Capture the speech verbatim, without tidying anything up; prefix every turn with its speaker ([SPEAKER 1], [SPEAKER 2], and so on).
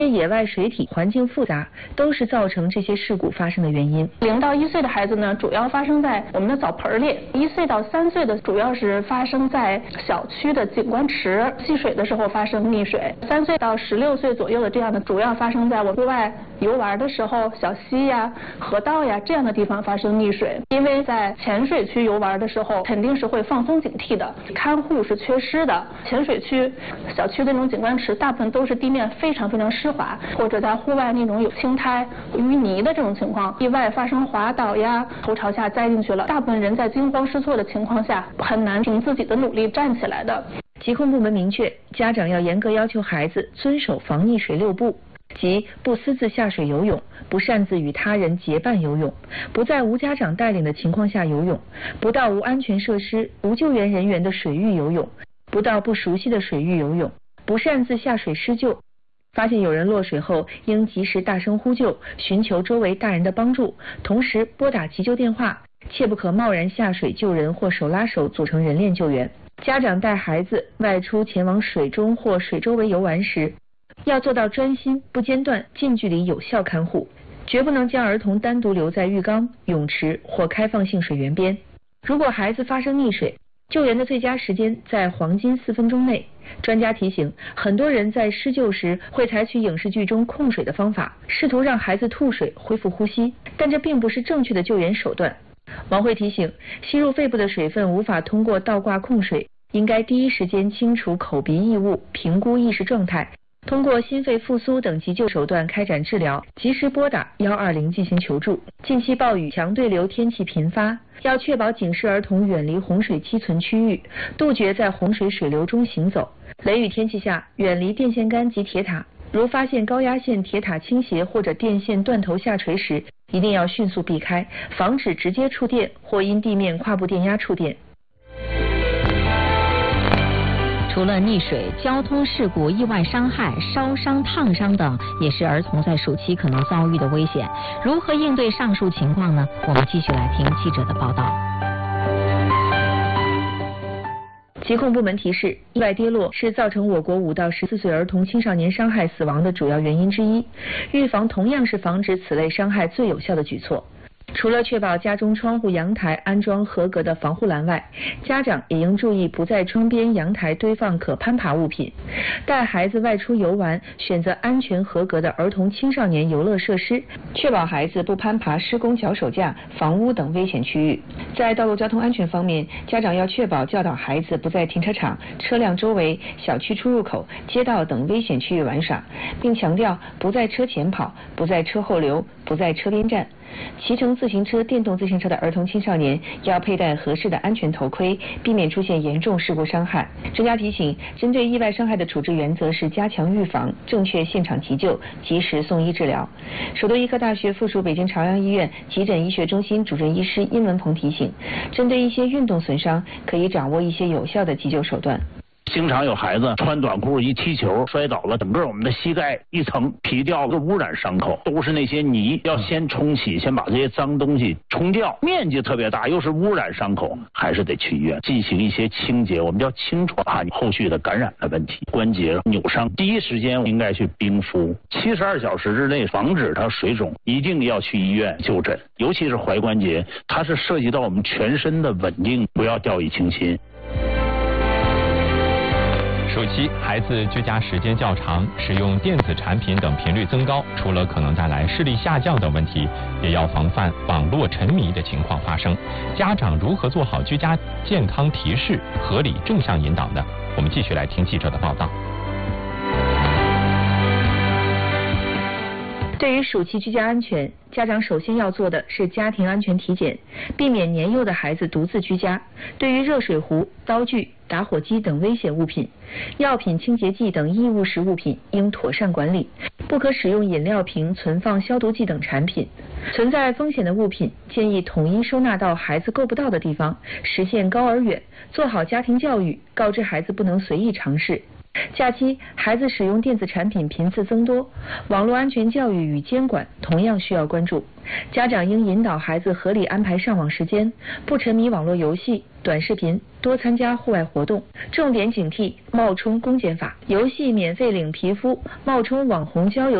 [SPEAKER 1] 野外水体环境复杂，都是造成这些事故发生的原因。
[SPEAKER 2] 零到一岁的孩子呢，主要发生在我们的澡盆里；一岁到三岁的主要是发生在小区的景观池戏水的时候发生溺水；三岁到十六岁左右的这样的，主要发生在我户外游玩的时候，小溪呀、河道呀这样的地方发生溺水。因为在浅水区游玩的时候，肯定是会放松警惕的，看护是缺失的。浅水区、小区的那种景观池，大部分都是地面非常非常湿滑，或者在户外那种有青苔、淤泥的这种情况，意外发生滑倒呀，头朝下栽进去了。大部分人在惊慌失措的情况下，很难凭自己的努力站起来的。
[SPEAKER 1] 疾控部门明确，家长要严格要求孩子遵守防溺水六不，即不私自下水游泳，不擅自与他人结伴游泳，不在无家长带领的情况下游泳，不到无安全设施、无救援人员的水域游泳，不到不熟悉的水域游泳，不擅自下水施救。发现有人落水后，应及时大声呼救，寻求周围大人的帮助，同时拨打急救电话，切不可贸然下水救人或手拉手组成人链救援。家长带孩子外出前往水中或水周围游玩时，要做到专心、不间断、近距离有效看护，绝不能将儿童单独留在浴缸、泳池或开放性水源边。如果孩子发生溺水，救援的最佳时间在黄金四分钟内。专家提醒，很多人在施救时会采取影视剧中控水的方法，试图让孩子吐水恢复呼吸，但这并不是正确的救援手段。王慧提醒，吸入肺部的水分无法通过倒挂控水，应该第一时间清除口鼻异物，评估意识状态，通过心肺复苏等急救手段开展治疗，及时拨打一二零进行求助。近期暴雨、强对流天气频发，要确保警示儿童远离洪水积存区域，杜绝在洪水水流中行走。雷雨天气下，远离电线杆及铁塔，如发现高压线铁塔倾斜或者电线断头下垂时，一定要迅速避开，防止直接触电或因地面跨步电压触电。
[SPEAKER 3] 除了溺水、交通事故、意外伤害、烧伤、烫伤等，也是儿童在暑期可能遭遇的危险。如何应对上述情况呢？我们继续来听记者的报道。
[SPEAKER 1] 疾控部门提示，意外跌落是造成我国五到十四岁儿童青少年伤害死亡的主要原因之一，预防同样是防止此类伤害最有效的举措。除了确保家中窗户、阳台安装合格的防护栏外，家长也应注意不在窗边、阳台堆放可攀爬物品。带孩子外出游玩，选择安全合格的儿童青少年游乐设施，确保孩子不攀爬施工脚手架、房屋等危险区域。在道路交通安全方面，家长要确保教导孩子不在停车场、车辆周围、小区出入口、街道等危险区域玩耍，并强调不在车前跑、不在车后留、不在车边站。骑乘自行车、电动自行车的儿童青少年要佩戴合适的安全头盔，避免出现严重事故伤害。专家提醒，针对意外伤害的处置原则是加强预防、正确现场急救、及时送医治疗。首都医科大学附属北京朝阳医院急诊医学中心主任医师殷文鹏提醒，针对一些运动损伤，可以掌握一些有效的急救手段。
[SPEAKER 4] 经常有孩子穿短裤一踢球摔倒了，整个我们的膝盖一层皮掉了，污染伤口，都是那些泥，要先冲洗，先把这些脏东西冲掉，面积特别大，又是污染伤口，还是得去医院进行一些清洁，我们叫清创，怕你后续的感染的问题，关节扭伤，第一时间应该去冰敷，七十二小时之内防止它水肿，一定要去医院就诊，尤其是踝关节，它是涉及到我们全身的稳定，不要掉以轻心。
[SPEAKER 5] 暑期孩子居家时间较长，使用电子产品等频率增高，除了可能带来视力下降等问题，也要防范网络沉迷的情况发生。家长如何做好居家健康提示、合理正向引导呢？我们继续来听记者的报道。
[SPEAKER 1] 对于暑期居家安全，家长首先要做的是家庭安全体检，避免年幼的孩子独自居家。对于热水壶、刀具、打火机等危险物品，药品、清洁剂等易误食物品应妥善管理，不可使用饮料瓶存放消毒剂等产品。存在风险的物品，建议统一收纳到孩子够不到的地方，实现高而远，做好家庭教育，告知孩子不能随意尝试。 假期孩子使用电子产品频次增多，网络安全教育与监管同样需要关注。家长应引导孩子合理安排上网时间，不沉迷网络游戏、短视频，多参加户外活动。重点警惕冒充公检法，游戏免费领皮肤，冒充网红交友